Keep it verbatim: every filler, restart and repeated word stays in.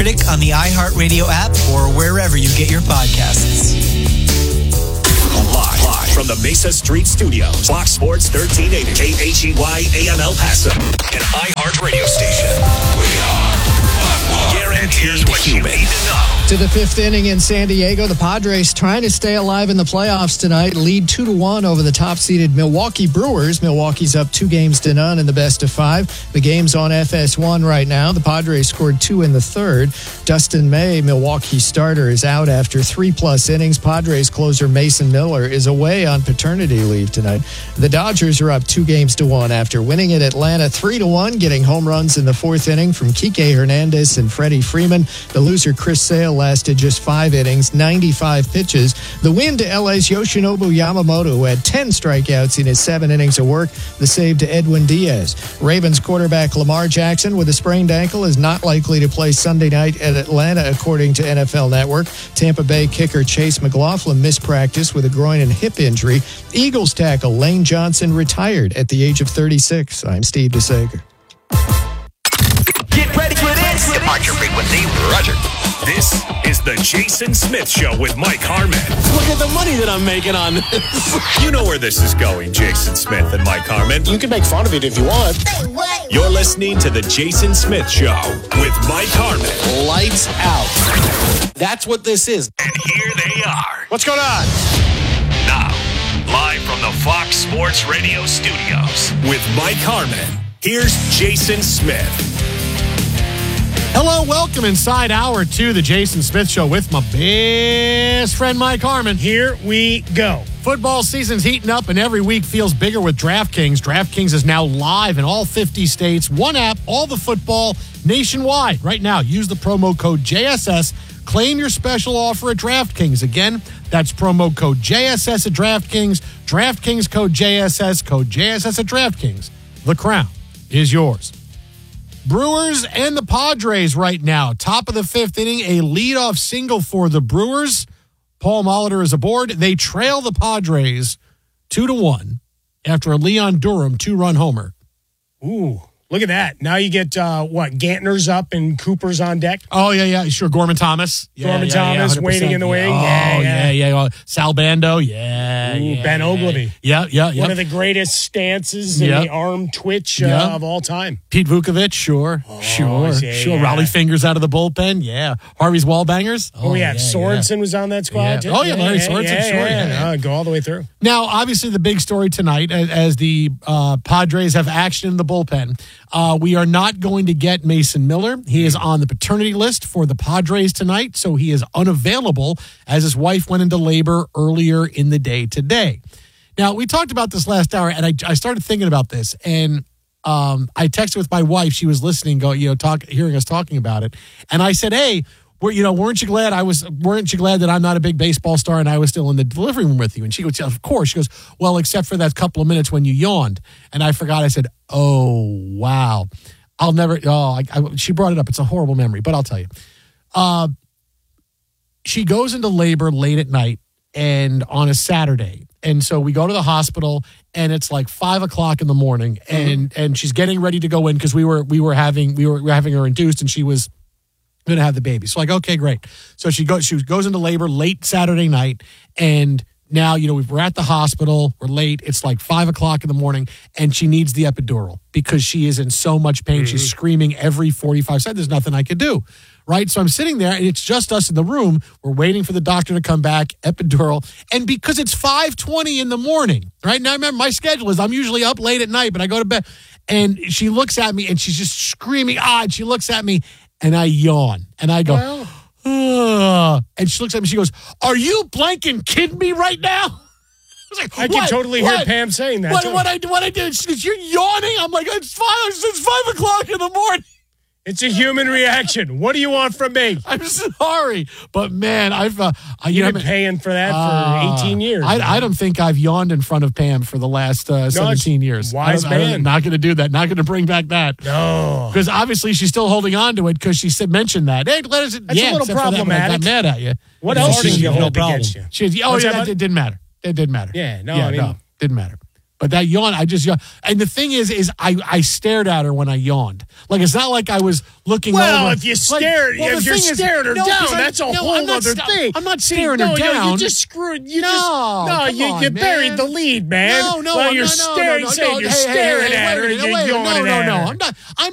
Critic on the iHeartRadio app or wherever you get your podcasts. Live, live from the Mesa Street Studios, Fox Sports thirteen eighty, K H E Y A M El Paso, an iHeartRadio station. We are guaranteed what you need to know. To the fifth inning in San Diego, the Padres trying to stay alive in the playoffs tonight. Lead two to one over the top-seeded Milwaukee Brewers. Milwaukee's up two games to none in the best of five. The game's on F S one right now. The Padres scored two in the third. Dustin May, Milwaukee starter, is out after three-plus innings. Padres closer Mason Miller is away on paternity leave tonight. The Dodgers are up two games to one after winning at Atlanta three to one, getting home runs in the fourth inning from Kike Hernandez and Freddie Freeman. The loser Chris Sale lasted just five innings, ninety-five pitches. The win to L A's Yoshinobu Yamamoto, who had ten strikeouts in his seven innings of work. The save to Edwin Diaz. Ravens quarterback Lamar Jackson with a sprained ankle is not likely to play Sunday night at Atlanta, according to N F L Network. Tampa Bay kicker Chase McLaughlin missed practice with a groin and hip injury. Eagles tackle Lane Johnson retired at the age of thirty-six. I'm Steve DeSager. Get ready for this. Departure frequency, Roger. This is the Jason Smith Show with Mike Harmon. Look at the money that I'm making on this. You know where this is going, Jason Smith and Mike Harmon. You can make fun of it if you want. You're listening to the Jason Smith Show with Mike Harmon. Lights out. That's what this is. And here they are. What's going on? Now, live from the Fox Sports Radio studios with Mike Harmon. Here's Jason Smith. Hello, welcome inside hour two, the Jason Smith Show with my best friend Mike Harmon. Here we go. Football season's heating up and every week feels bigger with DraftKings. DraftKings is now live in all fifty states. One app, all the football nationwide. Right now, use the promo code J S S. Claim your special offer at DraftKings. Again, that's promo code J S S at DraftKings. DraftKings code J S S, code J S S at DraftKings. The crown is yours. Brewers and the Padres right now. Top of the fifth inning, a leadoff single for the Brewers. Paul Molitor is aboard. They trail the Padres two to one after a Leon Durham two-run homer. Ooh, look at that. Now you get, uh, what, Gantner's up and Cooper's on deck? Oh, yeah, yeah, sure. Gorman Thomas. Yeah, Gorman yeah, Thomas yeah, waiting in the wing. Oh, yeah, yeah. yeah, yeah. Sal Bando. Yeah, Ooh, yeah. Ben Ogilvy. Yeah, yeah, yeah. One of the greatest stances in Yep. the arm twitch uh, Yep. of all time. Pete Vukovich, sure, Oh, sure, yeah, sure. yeah. Raleigh Fingers out of the bullpen, yeah. Harvey's Wallbangers. Oh, yeah. Sorensen was on that squad, Yeah. too. Oh, yeah, Larry Sorensen, yeah, sure, Yeah, yeah. Uh, go all the way through. Now, obviously, the big story tonight, as, as the uh, Padres have action in the bullpen, uh, we are not going to get Mason Miller. He is on the paternity list for the Padres tonight, so he is unavailable as his wife went into labor earlier in the day today. Now, we talked about this last hour, and I, I started thinking about this, and um, I texted with my wife. She was listening, go, you know, talk, hearing us talking about it, and I said, "Hey, were, you know, weren't you glad I was? Weren't you glad that I'm not a big baseball star and I was still in the delivery room with you?" And she goes, "Of course." She goes, "Well, except for that couple of minutes when you yawned." And I forgot. I said, "Oh, wow." I'll never, oh, I, I, she brought it up. It's a horrible memory, but I'll tell you. Uh, she goes into labor late at night and on a Saturday. And so we go to the hospital and it's like five o'clock in the morning and, mm-hmm. and she's getting ready to go in because we were, we were having, we were, we were having her induced and she was going to have the baby. So like, okay, great. So she goes, she goes into labor late Saturday night and now, you know, we're at the hospital, we're late, it's like five o'clock in the morning, and she needs the epidural because she is in so much pain. Mm-hmm. She's screaming every forty-five seconds. There's nothing I could do, right? So I'm sitting there, and it's just us in the room. We're waiting for the doctor to come back, epidural, and because it's five twenty in the morning, right? Now, remember, my schedule is I'm usually up late at night, but I go to bed, and she looks at me, and she's just screaming, ah, and she looks at me, and I yawn, and I go, well. Uh, and she looks at me, she goes, "Are you blanking kidding me right now?" I was like, I can totally what? hear Pam saying that. What, what I what I did? She goes, "You're yawning." I'm like, "It's five. It's five o'clock in the morning." It's a human reaction. What do you want from me? I'm sorry, but man, I've uh, you've you been know, paying for that uh, for eighteen years. I, I don't think I've yawned in front of Pam for the last uh, seventeen years. Wise I man. I'm not going to do that. Not going to bring back that. No, because obviously she's still holding on to it because she said mentioned that. Hey, let us. That's yeah, a little problematic. I got mad at you. What yeah, else she, did you no hold problem. against you? She, oh, What's yeah, that? it didn't matter. It didn't matter. Yeah, no, yeah, I mean, no, didn't matter. But that yawn, I just yawned. And the thing is, is I, I stared at her when I yawned. Like, it's not like I was looking well, over. if you like, stare, well, if you're is, staring her no, down, I, that's a no, whole I'm not, other st- thing. I'm not See, staring no, her no, down. you just screwed. You no, just no, come you, on, you man. buried the lead, man. No, no, well, I'm you're not, no, staring, no, no, saying no, you're hey, hey, staring hey, at wait a her, minute, and wait a you're minute, yawning no, at no, no. her. I'm not. I'm